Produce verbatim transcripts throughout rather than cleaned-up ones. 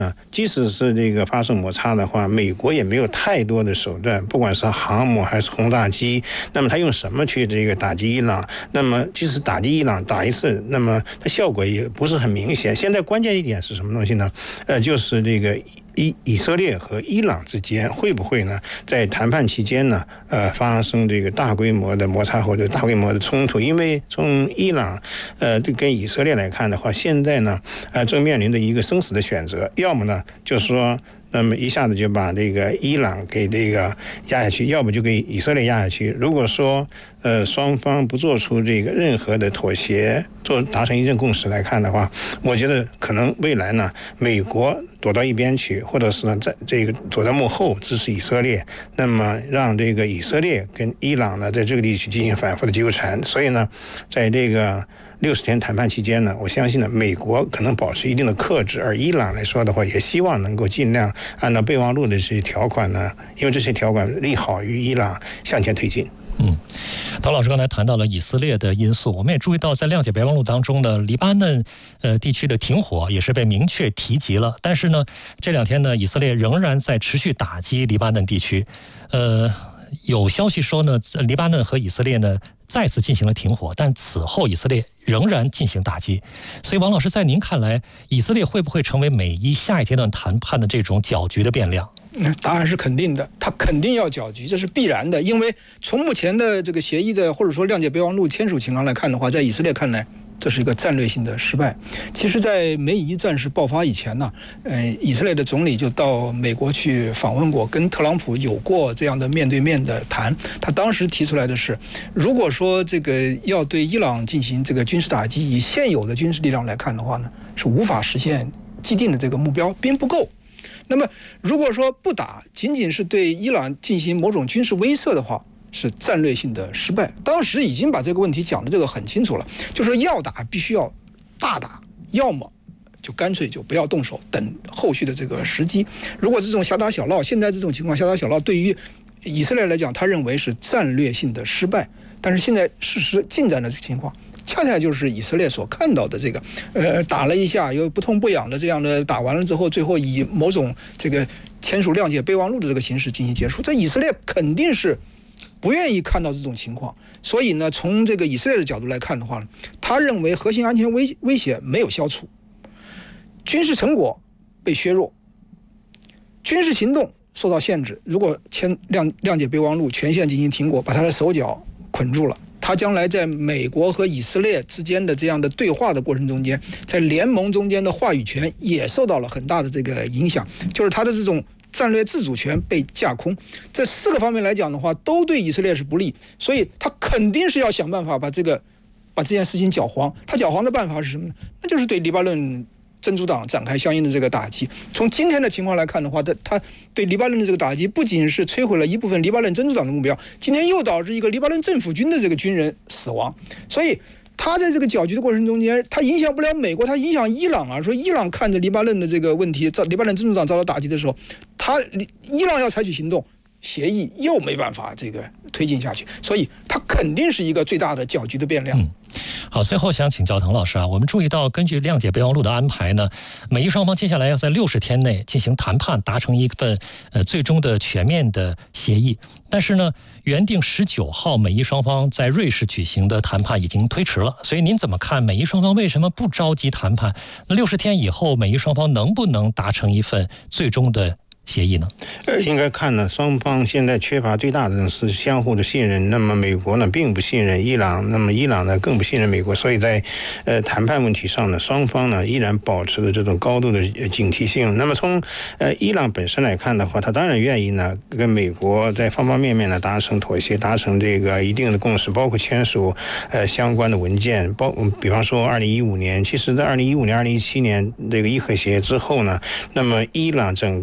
啊，即使是这个发生摩擦的话，美国也没有太多的手段，不管是航母还是轰炸机，那么他用什么去这个打击伊朗？那么即使打击伊朗打一次，那么它效果也不是很明显。现在关键一点是什么东西呢？呃，就是这个以以色列和伊朗之间会不会呢，在谈判期间呢，呃，发生这个大规模的摩擦或者大规模的冲突？因为从伊朗，呃，跟以色列来看的话，现在呢，呃，正面临着一个生死的选择，要么呢，就是说。那么一下子就把这个伊朗给这个压下去，要不就给以色列压下去。如果说呃双方不做出这个任何的妥协，做达成一致共识来看的话，我觉得可能未来呢，美国躲到一边去，或者是呢在这个躲在幕后支持以色列，那么让这个以色列跟伊朗呢在这个地区进行反复的纠缠。所以呢，在这个六十天谈判期间呢，我相信呢，美国可能保持一定的克制，而伊朗来说的话，也希望能够尽量按照备忘录的这些条款呢，因为这些条款利好于伊朗向前推进。 嗯，唐老师刚才谈到了以色列的因素，我们也注意到在谅解备忘录当中呢，黎巴嫩呃地区的停火也是被明确提及了。但是呢，这两天呢，以色列仍然在持续打击黎巴嫩地区。呃，有消息说呢，黎巴嫩和以色列呢再次进行了停火，但此后以色列仍然进行打击。所以王老师，在您看来，以色列会不会成为美伊下一阶段谈判的这种搅局的变量？ 答案是肯定的，他肯定要搅局，这是必然的。因为从目前的这个协议的或者说谅解备忘录签署情况来看的话，在以色列看来，这是一个战略性的失败。其实，在美以战事爆发以前呢，呃，以色列的总理就到美国去访问过，跟特朗普有过这样的面对面的谈。他当时提出来的是，如果说这个要对伊朗进行这个军事打击，以现有的军事力量来看的话呢，是无法实现既定的这个目标，兵不够。那么，如果说不打，仅仅是对伊朗进行某种军事威慑的话，是战略性的失败。当时已经把这个问题讲的这个很清楚了，就说要打必须要大打，要么就干脆就不要动手，等后续的这个时机。如果这种小打小闹，现在这种情况小打小闹，对于以色列来讲，他认为是战略性的失败。但是现在事实进展的这个情况，恰恰就是以色列所看到的这个，呃，打了一下又不痛不痒的这样的，打完了之后，最后以某种这个签署谅解备忘录的这个形式进行结束。这以色列肯定是不愿意看到这种情况，所以呢，从这个以色列的角度来看的话呢，他认为核心安全威威胁没有消除，军事成果被削弱，军事行动受到限制。如果签谅谅解备忘录全线进行停火，把他的手脚捆住了，他将来在美国和以色列之间的这样的对话的过程中间，在联盟中间的话语权也受到了很大的这个影响，就是他的这种战略自主权被架空。这四个方面来讲的话，都对以色列是不利，所以他肯定是要想办法把这个把这件事情搅黄。他搅黄的办法是什么呢？那就是对黎巴嫩真主党展开相应的这个打击。从今天的情况来看的话，他他对黎巴嫩的这个打击不仅是摧毁了一部分黎巴嫩真主党的目标，今天又导致一个黎巴嫩政府军的这个军人死亡。所以他在这个搅局的过程中间，他影响不了美国，他影响伊朗啊。说伊朗看着黎巴嫩的这个问题，黎巴嫩真主党遭到打击的时候，他伊朗要采取行动，协议又没办法这个推进下去，所以它肯定是一个最大的搅局的变量。 嗯，好，最后想请教滕老师啊，我们注意到根据谅解备忘录的安排呢，美伊双方接下来要在六十天内进行谈判，达成一份呃最终的全面的协议。但是呢，原定十九号美伊双方在瑞士举行的谈判已经推迟了，所以您怎么看美伊双方为什么不着急谈判？那六十天以后，美伊双方能不能达成一份最终的协议呢？ 呃，应该看呢，双方现在缺乏最大的是相互的信任。那么美国呢，并不信任伊朗，那么伊朗呢，更不信任美国。所以在呃谈判问题上呢，双方呢依然保持着这种高度的警惕性。那么从呃伊朗本身来看的话，他当然愿意呢跟美国在方方面面呢达成妥协，达成这个一定的共识，包括签署呃相关的文件，包比方说二零一五年，其实在二零一五年、二零一七年这个伊核协议之后呢，那么伊朗整个一个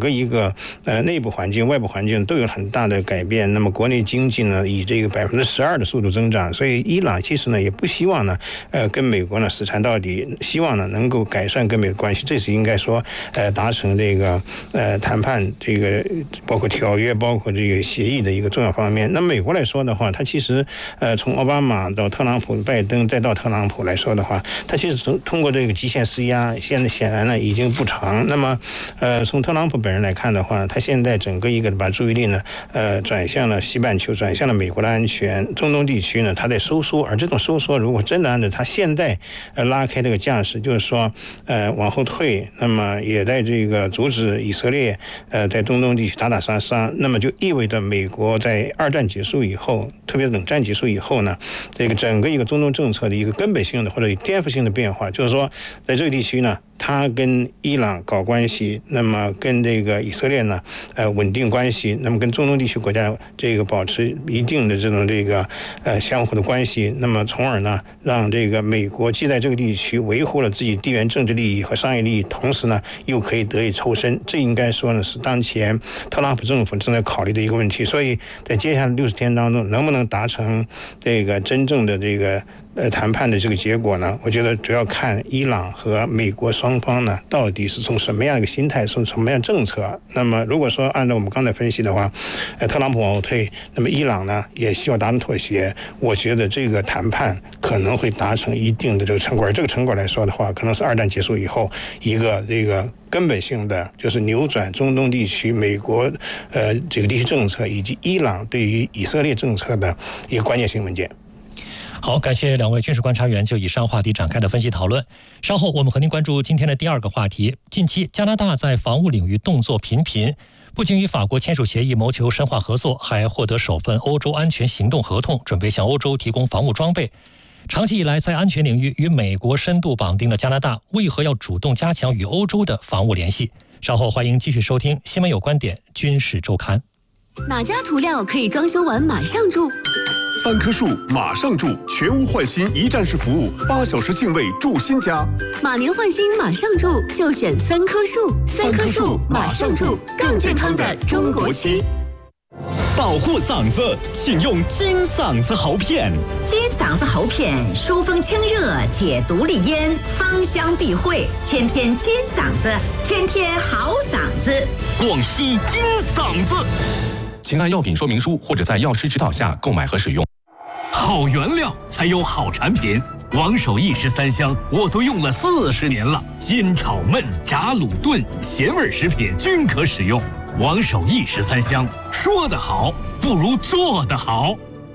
个呃内部环境、外部环境都有很大的改变。那么国内经济呢以这个百分之十二的速度增长，所以伊朗其实呢也不希望呢呃跟美国呢死缠到底，希望呢能够改善跟美国关系，这是应该说呃达成这个呃谈判这个包括条约、包括这个协议的一个重要方面。那美国来说的话，它其实呃从奥巴马到特朗普、拜登再到特朗普来说的话，它其实从通过这个极限施压，现在显然呢已经不成。那么呃从特朗普本人来看的话，他现在整个一个把注意力呢呃转向了西半球，转向了美国的安全，中东地区呢他在收缩，而这种收缩如果真的按照他现在呃拉开这个架势，就是说呃往后退，那么也在这个阻止以色列呃在中东地区打打杀杀，那么就意味着美国在二战结束以后，特别冷战结束以后呢，这个整个一个中东政策的一个根本性的或者颠覆性的变化，就是说在这个地区呢，他跟伊朗搞关系，那么跟这个以色列呢，呃，稳定关系，那么跟中东地区国家这个保持一定的这种这个呃相互的关系，那么从而呢，让这个美国既在这个地区维护了自己地缘政治利益和商业利益，同时呢，又可以得以抽身。这应该说呢，是当前特朗普政府正在考虑的一个问题。所以在接下来六十天当中，能不能达成这个真正的这个呃谈判的这个结果呢？我觉得主要看伊朗和美国双方呢，到底是从什么样一个心态，从什么样政策。那么如果说按照我们刚才分析的话，呃，特朗普往后退，那么伊朗呢也希望达成妥协。我觉得这个谈判可能会达成一定的这个成果，而这个成果来说的话，可能是二战结束以后一个这个根本性的，就是扭转中东地区美国呃这个地区政策以及伊朗对于以色列政策的一个关键性文件。 好，感谢两位军事观察员就以上话题展开的分析讨论。稍后我们和您关注今天的第二个话题。近期加拿大在防务领域动作频频，不仅与法国签署协议谋求深化合作，还获得首份欧洲安全行动合同，准备向欧洲提供防务装备。长期以来在安全领域与美国深度绑定的加拿大，为何要主动加强与欧洲的防务联系？稍后欢迎继续收听《新闻有观点·军事周刊》。 哪家涂料可以装修完马上住？ 三棵树马上住，全屋换新一站式服务，八小时净位住新家。 马年换新马上住，就选三棵树。三棵树马上住，更健康的中国区。 保护嗓子，请用金嗓子喉片。 金嗓子喉片疏风清热，解毒利咽，芳香避秽，天天金嗓子，天天好嗓子。 广西金嗓子。请按药品说明书或者在药师指导下购买和使用。 好原料才有好产品，王守义十三香我都用了四十年了，煎炒焖炸卤炖咸味食品均可使用。王守义十三香，说得好不如做得好。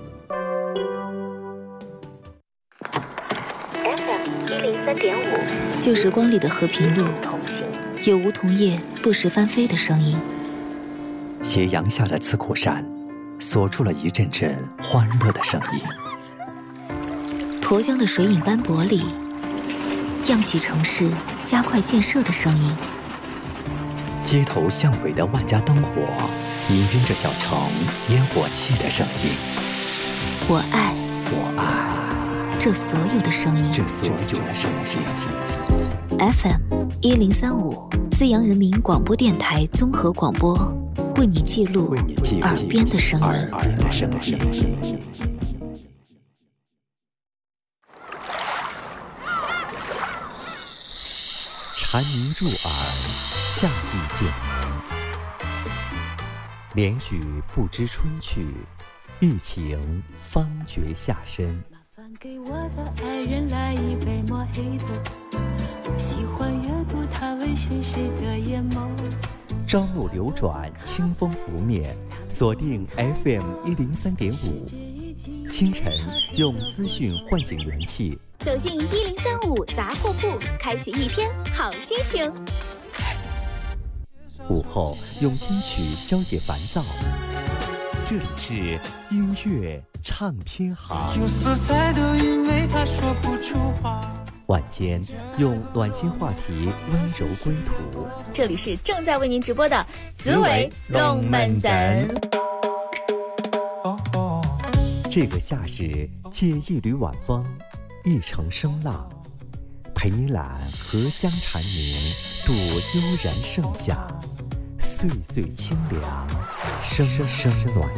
F M 一零三点五， 旧时光里的和平路，有梧桐叶不时翻飞的声音。 斜阳下的刺口山，锁住了一阵阵欢乐的声音。 沱江的水影斑驳里，漾起城市加快建设的声音。 街头巷尾的万家灯火，氤氲着小城烟火气的声音。 我爱， 我爱这所有的声音， 这所有的声音。 F M 一零三五，资阳人民广播电台综合广播，为你记录耳边的声音。 耳边的声音。蝉鸣入耳，夏意渐浓。连雨不知春去，疫情方觉夏深。 麻烦给我的爱人来一杯抹黑的，我喜欢阅读他微醺时的眼眸。 朝暮流转，清风拂面，锁定 F M 一零三点五。清晨用资讯唤醒元气， 走进一零三五杂货铺，开启一天好心情。 午后用金曲消解烦躁，这里是音乐唱片行。 有色彩的因为他说不出话。 晚间用暖心话题温柔归途， 这里是正在为您直播的紫薇龙门阵。 这个夏日借一缕晚风，一程声浪，陪你揽荷香蝉鸣，度悠然盛夏，岁岁岁清凉，声声暖。